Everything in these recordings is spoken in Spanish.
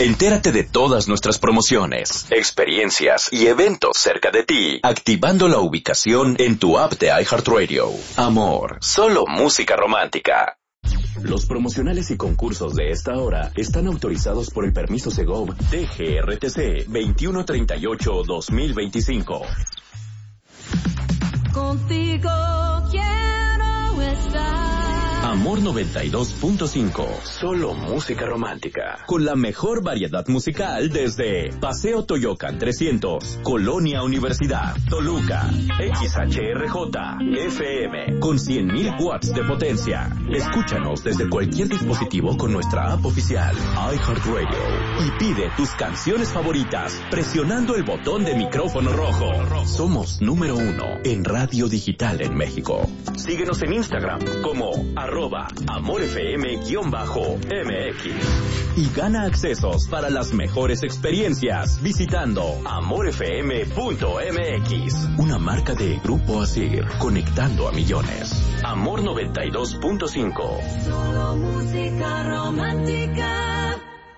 Entérate de todas nuestras promociones, experiencias y eventos cerca de ti, activando la ubicación en tu app de iHeartRadio. Amor, solo música romántica. Los promocionales y concursos de esta hora están autorizados por el permiso Segov DGRTC 2138-2025. Contigo quiero estar. Amor 92.5, solo música romántica. Con la mejor variedad musical desde Paseo Toyocan 300, Colonia Universidad, Toluca, XHRJ, FM, con 100.000 watts de potencia. Escúchanos desde cualquier dispositivo con nuestra app oficial, iHeartRadio. Y pide tus canciones favoritas presionando el botón de micrófono rojo. Somos número 1 en radio digital en México. Síguenos en Instagram como @AmorFM_MX y gana accesos para las mejores experiencias visitando AmorFM.mx, una marca de Grupo Asir, conectando a millones. Amor 92.5. Solo música romántica.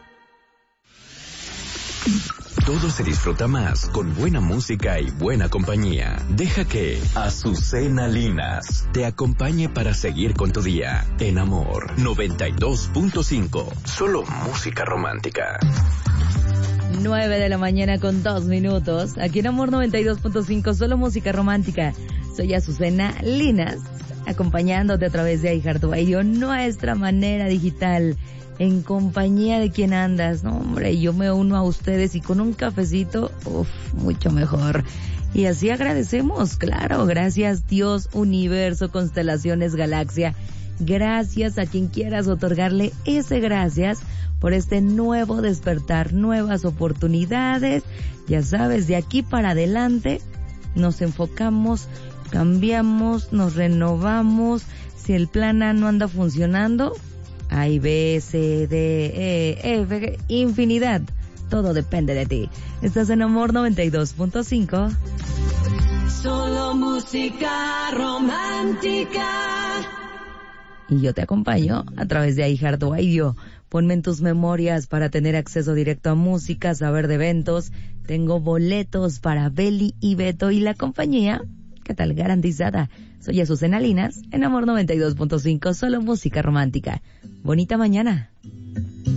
Todo se disfruta más con buena música y buena compañía. Deja que Azucena Linas te acompañe para seguir con tu día. En Amor 92.5. Solo música romántica. 9 de la mañana con 2 minutos. Aquí en Amor 92.5. Solo música romántica. Soy Azucena Linas, acompañándote a través de iHeartRadio, nuestra manera digital. En compañía de quien andas, no hombre, yo me uno a ustedes y con un cafecito, mucho mejor. Y así agradecemos, claro, gracias Dios, universo, constelaciones, galaxia, gracias a quien quieras otorgarle ese gracias por este nuevo despertar, nuevas oportunidades. Ya sabes, de aquí para adelante nos enfocamos, cambiamos, nos renovamos. Si el plan A no anda funcionando, hay B, C, D, E, F, infinidad. Todo depende de ti. Estás en Amor 92.5. Solo música romántica. Y yo te acompaño a través de iHeartRadio. Ponme en tus memorias para tener acceso directo a música, saber de eventos. Tengo boletos para Beli y Beto y la compañía. ¿Qué tal? Garantizada. Soy Azucena Linas en Amor 92.5, solo música romántica. Bonita mañana.